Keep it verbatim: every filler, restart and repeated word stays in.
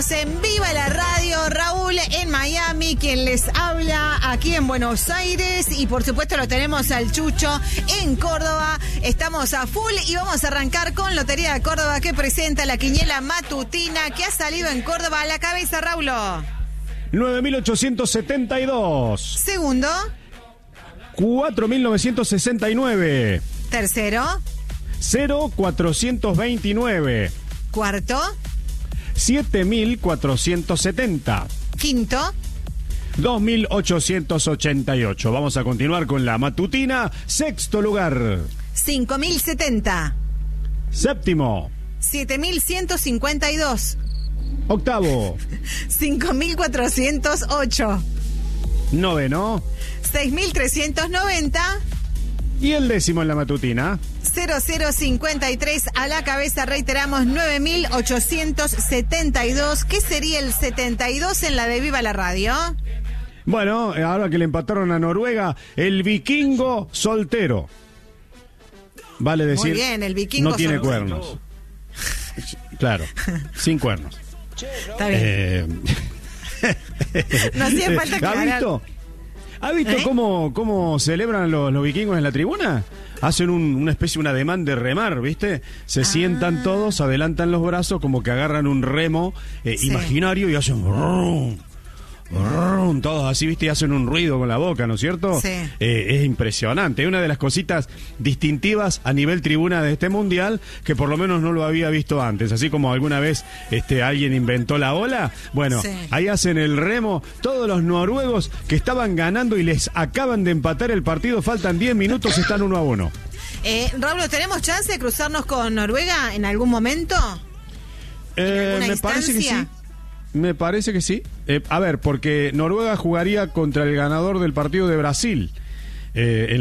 En Viva la Radio, Raúl en Miami, quien les habla aquí en Buenos Aires, y por supuesto lo tenemos al Chucho en Córdoba. Estamos a full y vamos a arrancar con Lotería de Córdoba, que presenta la quiniela matutina que ha salido en Córdoba. A la cabeza, Raúl. nueve mil ochocientos setenta y dos. Segundo. cuatro mil novecientos sesenta y nueve. Tercero. cero mil cuatrocientos veintinueve. Cuarto. siete mil cuatrocientos setenta. Quinto. dos mil ochocientos ochenta y ocho. Vamos a continuar con la matutina. Sexto lugar. cinco mil setenta. Séptimo. siete mil ciento cincuenta y dos. Octavo. cinco mil cuatrocientos ocho. Noveno. seis mil trescientos noventa. Y el décimo en la matutina. cero cero cincuenta y tres. A la cabeza, reiteramos, nueve mil ochocientos setenta y dos. ¿Qué sería el setenta y dos en la de Viva la Radio? Bueno, ahora que le empataron a Noruega, el vikingo soltero. Vale decir, muy bien, el vikingo no tiene soltero. cuernos. Claro, sin cuernos. Está bien. Eh... No hacía falta aclarar. ¿Ha visto? ¿Ha visto ¿Eh? cómo, cómo celebran los, los vikingos en la tribuna? Hacen un, una especie, un ademán de remar, ¿viste? Se ah. sientan todos, adelantan los brazos, como que agarran un remo eh, sí. imaginario y hacen... Brum, brum, todos así, ¿viste? Y hacen un ruido con la boca, ¿no es cierto? Sí. Eh, es impresionante. Es una de las cositas distintivas a nivel tribuna de este mundial, que por lo menos no lo había visto antes. Así como alguna vez este, alguien inventó la ola. Bueno, sí. ahí hacen el remo. Todos los noruegos que estaban ganando y les acaban de empatar el partido, faltan diez minutos, están uno a uno. Eh, Raúl, ¿tenemos chance de cruzarnos con Noruega en algún momento? Eh, ¿En me instancia? parece que sí. Me parece que sí. Eh, a ver, porque Noruega jugaría contra el ganador del partido de Brasil. Eh, en